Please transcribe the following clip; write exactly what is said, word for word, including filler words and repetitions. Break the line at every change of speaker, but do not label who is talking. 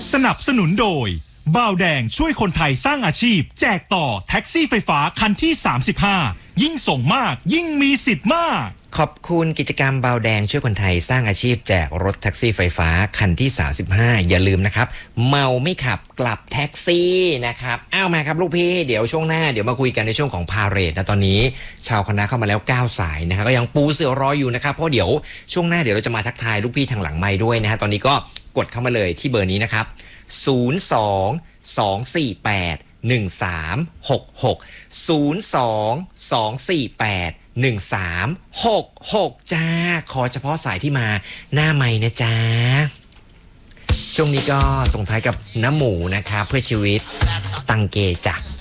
สนับสนุนโดยบ่าวแดงช่วยคนไทยสร้างอาชีพแจกต่อแท็กซี่ไฟฟ้าคันที่สามสิบห้ายิ่งส่งมากยิ่งมีสิทธิ์มาก
ขอบคุณกิจกรรมบ่าวแดงช่วยคนไทยสร้างอาชีพแจกรถแท็กซี่ไฟฟ้าคันที่สามสิบห้าอย่าลืมนะครับเมาไม่ขับกลับแท็กซี่นะครับอ้าวมาครับลูกพี่เดี๋ยวช่วงหน้าเดี๋ยวมาคุยกันในช่วงของพาเหรดนะตอนนี้ชาวคณะเข้ามาแล้วเก้าสายนะครับก็ยังปูเสือรออยู่นะครับเพราะเดี๋ยวช่วงหน้าเดี๋ยวเราจะมาทักทายลูกพี่ทางหลังไมค์ด้วยนะฮะตอนนี้ก็กดเข้ามาเลยที่เบอร์นี้นะครับศูนย์ สอง สอง สี่ แปด หนึ่ง สาม หก หก ศูนย์ สอง สอง สี่ แปด หนึ่ง สาม หก หกจ้าขอเฉพาะสายที่มาหน้าไมค์นะจ้าช่วงนี้ก็ส่งท้ายกับน้ำหมูนะครับเพื่อชีวิตตังเกจัก